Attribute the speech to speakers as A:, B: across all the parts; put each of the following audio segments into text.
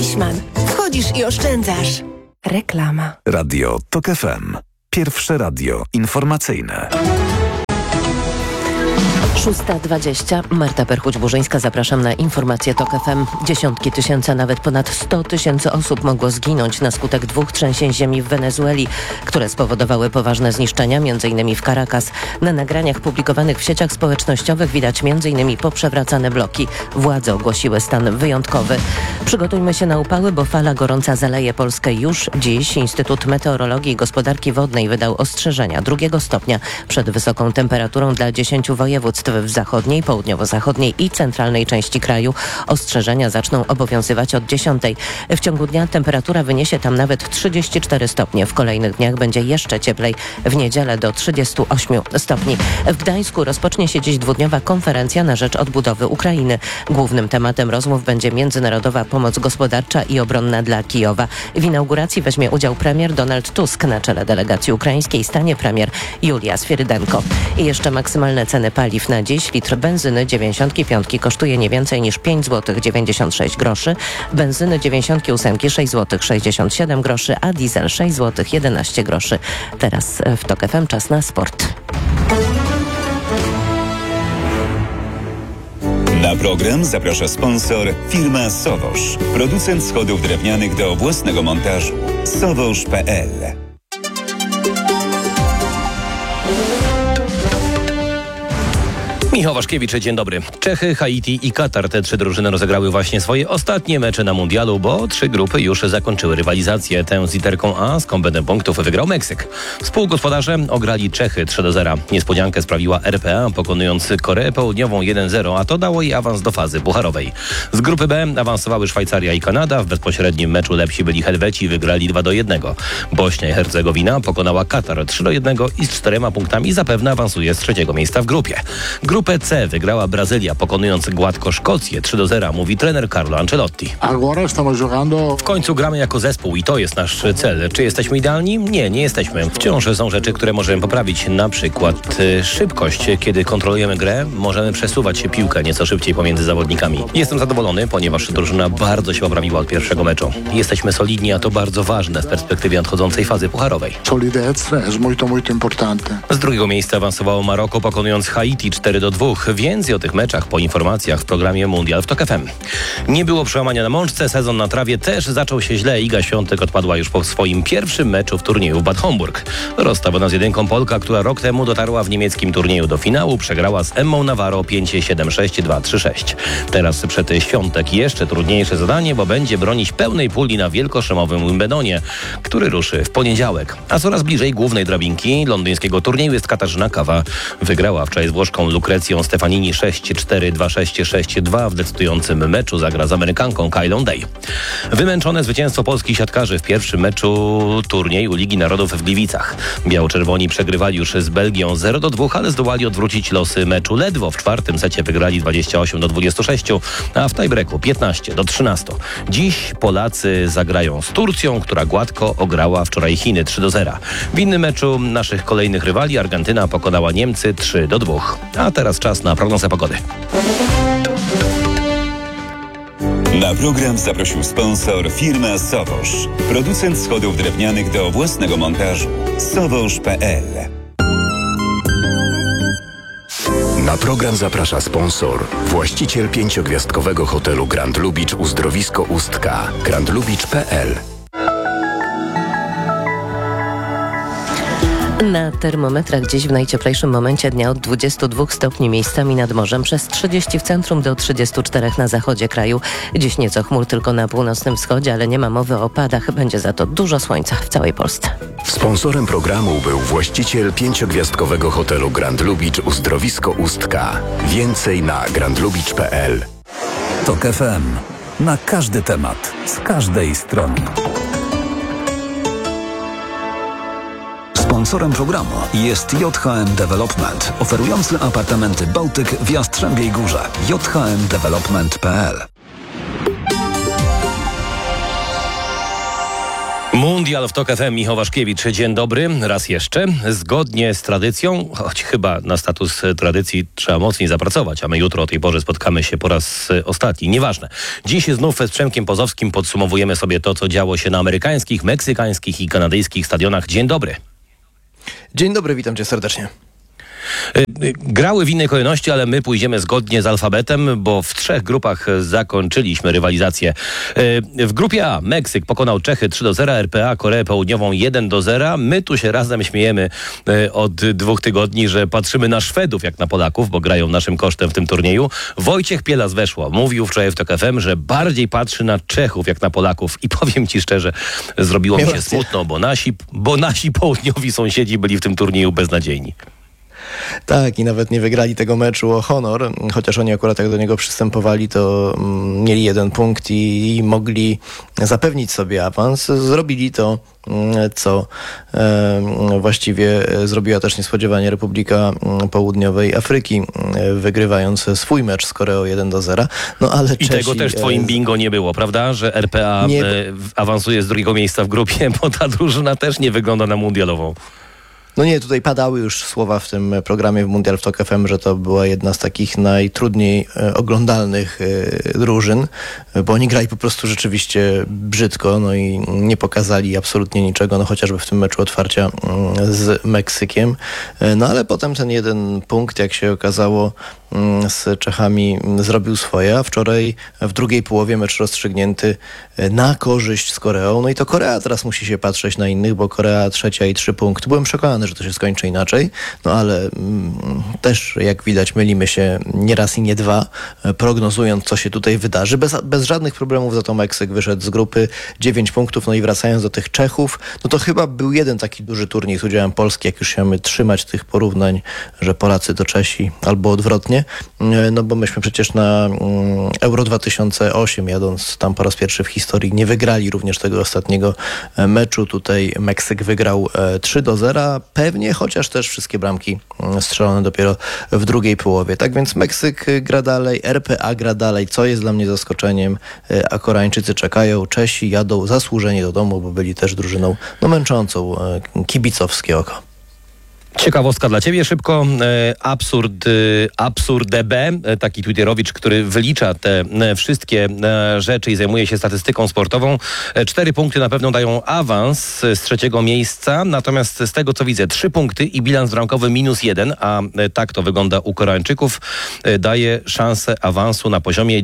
A: Fleischmann. Wchodzisz i oszczędzasz. Reklama.
B: Radio TOK FM. Pierwsze radio informacyjne.
C: 6:20. Marta Perchuć-Burzyńska, zapraszam na informacje TOK FM. Dziesiątki tysięcy, a nawet ponad 100 tysięcy osób mogło zginąć na skutek 2 trzęsień ziemi w Wenezueli, które spowodowały poważne zniszczenia, m.in. w Caracas. Na nagraniach publikowanych w sieciach społecznościowych widać m.in. poprzewracane bloki. Władze ogłosiły stan wyjątkowy. Przygotujmy się na upały, bo fala gorąca zaleje Polskę już dziś. Instytut Meteorologii i Gospodarki Wodnej wydał ostrzeżenia 2 stopnia przed wysoką temperaturą dla 10 województw w zachodniej, południowo-zachodniej i centralnej części kraju. Ostrzeżenia zaczną obowiązywać od 10. W ciągu dnia temperatura wyniesie tam nawet 34 stopnie. W kolejnych dniach będzie jeszcze cieplej. W niedzielę do 38 stopni. W Gdańsku rozpocznie się dziś 2-dniowa konferencja na rzecz odbudowy Ukrainy. Głównym tematem rozmów będzie międzynarodowa pomoc gospodarcza i obronna dla Kijowa. W inauguracji weźmie udział premier Donald Tusk. Na czele delegacji ukraińskiej stanie premier Julia Swierydenko. I jeszcze maksymalne ceny paliw na dziś. Litr benzyny 95 kosztuje nie więcej niż 5 zł 96 groszy, benzyny 98 6 zł 67 groszy, a diesel 6 zł 11 groszy. Teraz w TOK FM czas na sport.
D: Na program zaprasza sponsor firma Sowosz, producent schodów drewnianych do własnego montażu. Sowosz.pl.
E: Michał Waszkiewicz, dzień dobry. Czechy, Haiti i Katar. Te 3 drużyny rozegrały właśnie swoje ostatnie mecze na mundialu, bo 3 grupy już zakończyły rywalizację. Tę z literką A z kombetem punktów wygrał Meksyk. Współgospodarze ograli Czechy 3-0. Niespodziankę sprawiła RPA, pokonując Koreę Południową 1-0, a to dało jej awans do fazy pucharowej. Z grupy B awansowały Szwajcaria i Kanada. W bezpośrednim meczu lepsi byli Helweci, wygrali 2-1. Bośnia i Hercegowina pokonała Katar 3-1 i z 4 punktami zapewne awansuje z 3. miejsca w grupie. Grupę C wygrała Brazylia, pokonując gładko Szkocję 3-0, mówi trener Carlo Ancelotti. W końcu gramy jako zespół i to jest nasz cel. Czy jesteśmy idealni? Nie jesteśmy. Wciąż są rzeczy, które możemy poprawić. Na przykład szybkość. Kiedy kontrolujemy grę, możemy przesuwać piłkę nieco szybciej pomiędzy zawodnikami. Jestem zadowolony, ponieważ drużyna bardzo się poprawiła od pierwszego meczu. Jesteśmy solidni, a to bardzo ważne w perspektywie nadchodzącej fazy pucharowej. Z 2. miejsca awansowało Maroko, pokonując Haiti 4-2. Więcej o tych meczach po informacjach w programie Mundial w TOK FM. Nie było przełamania na mączce, sezon na trawie też zaczął się źle. Iga Świątek odpadła już po swoim pierwszym meczu w turnieju w Bad Homburg. Rozstawiona z 1 Polka, która rok temu dotarła w niemieckim turnieju do finału, przegrała z Emmą Navarro 5-7, 6-2, 3-6. Teraz przed Świątek jeszcze trudniejsze zadanie, bo będzie bronić pełnej puli na wielkoszlemowym Wimbledonie, który ruszy w poniedziałek. A coraz bliżej głównej drabinki londyńskiego turnieju jest Katarzyna Kawa. Wygrała wczoraj z Włoszką Lucrecją Stefanini 6-4, 2-6, 6-2. W decydującym meczu zagra z Amerykanką Kylą Day. Wymęczone zwycięstwo polskich siatkarzy w pierwszym meczu turnieju Ligi Narodów w Gliwicach. Biało-czerwoni przegrywali już z Belgią 0-2, ale zdołali odwrócić losy meczu. Ledwo w 4. secie wygrali 28-26, a w tiebreaku 15-13. Dziś Polacy zagrają z Turcją, która gładko ograła wczoraj Chiny 3-0. W innym meczu naszych kolejnych rywali Argentyna pokonała Niemcy 3-2. A teraz czas na prognozę pogody.
D: Na program zaprosił sponsor firma Sowosz, producent schodów drewnianych do własnego montażu. Sowosz.pl.
B: Na program zaprasza sponsor, właściciel 5-gwiazdkowego hotelu Grand Lubicz Uzdrowisko Ustka, grandlubicz.pl.
C: Na termometrach dziś w najcieplejszym momencie dnia od 22 stopni miejscami nad morzem, przez 30 w centrum do 34 na zachodzie kraju. Dziś nieco chmur tylko na północnym wschodzie, ale nie ma mowy o opadach. Będzie za to dużo słońca w całej Polsce.
B: Sponsorem programu był właściciel 5-gwiazdkowego hotelu Grand Lubicz Uzdrowisko Ustka. Więcej na grandlubicz.pl.
F: TOK FM. Na każdy temat, z każdej strony. Sponsorem programu jest JHM Development, oferujący apartamenty Bałtyk w Jastrzębiej Górze. jhmdevelopment.pl.
E: Mundial w TOK FM, Michał Waszkiewicz. Dzień dobry, raz jeszcze. Zgodnie z tradycją, choć chyba na status tradycji trzeba mocniej zapracować, a my jutro o tej porze spotkamy się po raz ostatni. Nieważne. Dziś znów z Przemkiem Pozowskim podsumowujemy sobie to, co działo się na amerykańskich, meksykańskich i kanadyjskich stadionach. Dzień dobry.
G: Dzień dobry, witam cię serdecznie.
E: Grały w innej kolejności, ale my pójdziemy zgodnie z alfabetem, bo w 3 grupach zakończyliśmy rywalizację. W grupie A Meksyk pokonał Czechy 3-0, RPA Koreę Południową 1-0. My tu się razem śmiejemy od 2 tygodni, że patrzymy na Szwedów jak na Polaków, bo grają naszym kosztem w tym turnieju. Wojciech Pielas weszło. Mówił wczoraj w TOK FM, że bardziej patrzy na Czechów jak na Polaków. I powiem ci szczerze, zrobiło mi się smutno, bo nasi południowi sąsiedzi byli w tym turnieju beznadziejni.
G: Tak, i nawet nie wygrali tego meczu o honor, chociaż oni akurat jak do niego przystępowali, to mieli 1 punkt i mogli zapewnić sobie awans. Zrobili to, co właściwie zrobiła też niespodziewanie Republika Południowej Afryki, wygrywając swój mecz z Koreą 1-0. No, ale
E: I tego też w twoim bingo nie było, prawda? Że RPA awansuje z 2. miejsca w grupie, bo ta drużyna też nie wygląda na mundialową.
G: No nie, tutaj padały już słowa w tym programie w Mundial w TOK FM, że to była jedna z takich najtrudniej oglądalnych drużyn, bo oni grali po prostu rzeczywiście brzydko, no i nie pokazali absolutnie niczego, no chociażby w tym meczu otwarcia z Meksykiem. No ale potem ten 1 punkt, jak się okazało, z Czechami zrobił swoje, a wczoraj w drugiej połowie mecz rozstrzygnięty na korzyść z Koreą. No i to Korea teraz musi się patrzeć na innych, bo Korea 3. i 3 punkty. Byłem przekonany, że to się skończy inaczej, no ale też jak widać mylimy się nie raz i nie 2, prognozując co się tutaj wydarzy. Bez żadnych problemów za to Meksyk wyszedł z grupy, 9 punktów, no i wracając do tych Czechów, no to chyba był jeden taki duży turniej z udziałem Polski, jak już się mamy trzymać tych porównań, że Polacy to Czesi albo odwrotnie, no bo myśmy przecież na Euro 2008 jadąc tam po raz pierwszy w historii nie wygrali również tego ostatniego meczu. Tutaj Meksyk wygrał 3-0, pewnie, chociaż też wszystkie bramki strzelone dopiero w drugiej połowie. Tak więc Meksyk gra dalej, RPA gra dalej, co jest dla mnie zaskoczeniem, a Koreańczycy czekają, Czesi jadą zasłużenie do domu, bo byli też drużyną męczącą kibicowskie oko.
E: Ciekawostka dla ciebie szybko. AbsurdDB, taki twitterowicz, który wylicza te wszystkie rzeczy i zajmuje się statystyką sportową. 4 punkty na pewno dają awans z 3. miejsca, natomiast z tego co widzę 3 punkty i bilans bramkowy -1, a tak to wygląda u Koreańczyków, daje szansę awansu na poziomie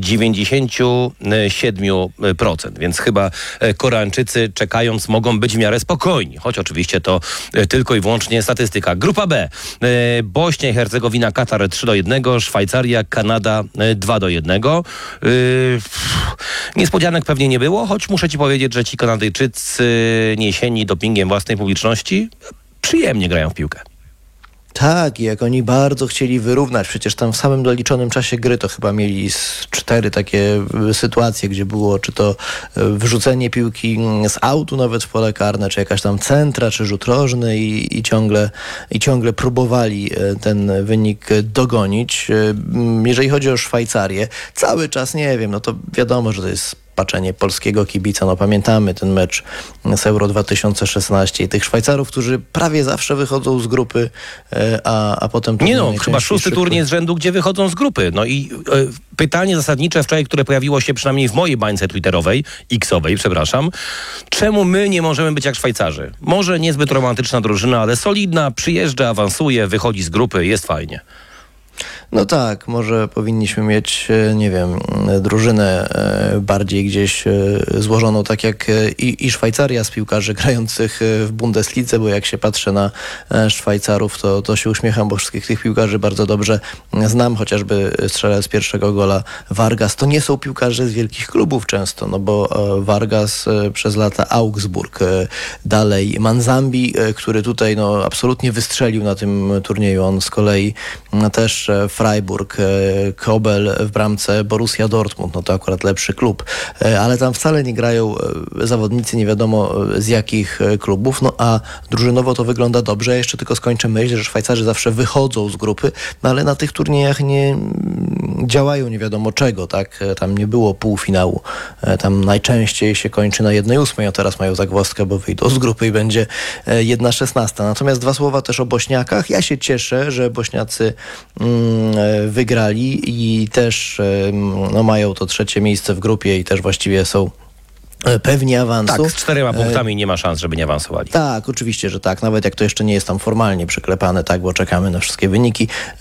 E: 97%, więc chyba Koreańczycy czekając mogą być w miarę spokojni, choć oczywiście to tylko i wyłącznie statystyka. Grupa B. Bośnia i Hercegowina, Katar 3-1, Szwajcaria, Kanada 2-1. Niespodzianek pewnie nie było, choć muszę ci powiedzieć, że ci Kanadyjczycy niesieni dopingiem własnej publiczności przyjemnie grają w piłkę.
G: Tak, i jak oni bardzo chcieli wyrównać, przecież tam w samym doliczonym czasie gry to chyba mieli 4 takie sytuacje, gdzie było czy to wyrzucenie piłki z autu nawet w pole karne, czy jakaś tam centra, czy rzut rożny i ciągle próbowali ten wynik dogonić. Jeżeli chodzi o Szwajcarię, cały czas nie wiem, no to wiadomo, że to jest patrzenie polskiego kibica. No pamiętamy ten mecz z Euro 2016 i tych Szwajcarów, którzy prawie zawsze wychodzą z grupy, a potem...
E: Nie no, chyba 6. turniej z rzędu, gdzie wychodzą z grupy. No i pytanie zasadnicze wczoraj, które pojawiło się przynajmniej w mojej bańce twitterowej, X-owej, przepraszam, czemu my nie możemy być jak Szwajcarzy? Może niezbyt romantyczna drużyna, ale solidna, przyjeżdża, awansuje, wychodzi z grupy, jest fajnie.
G: No tak, może powinniśmy mieć, nie wiem, drużynę bardziej gdzieś złożoną, tak jak i Szwajcaria z piłkarzy grających w Bundeslidze, bo jak się patrzę na Szwajcarów, to się uśmiecham, bo wszystkich tych piłkarzy bardzo dobrze znam, chociażby strzelec pierwszego gola Vargas. To nie są piłkarze z wielkich klubów często, no bo Vargas przez lata Augsburg, dalej Manzambi, który tutaj no absolutnie wystrzelił na tym turnieju. On z kolei też Freiburg, Kobel w bramce, Borussia Dortmund, no to akurat lepszy klub, ale tam wcale nie grają zawodnicy nie wiadomo z jakich klubów, no a drużynowo to wygląda dobrze. Ja jeszcze tylko skończę myśl, że Szwajcarzy zawsze wychodzą z grupy, no ale na tych turniejach nie działają nie wiadomo czego, tak? Tam nie było półfinału. Tam najczęściej się kończy na 1/8, a teraz mają zagwozdkę, bo wyjdą z grupy i będzie 1/16. Natomiast 2 słowa też o Bośniakach. Ja się cieszę, że Bośniacy wygrali i też mają to 3. miejsce w grupie i też właściwie są pewni awansu.
E: Tak, z 4 punktami nie ma szans, żeby nie awansowali.
G: Tak, oczywiście, że tak. Nawet jak to jeszcze nie jest tam formalnie przyklepane, tak, bo czekamy na wszystkie wyniki.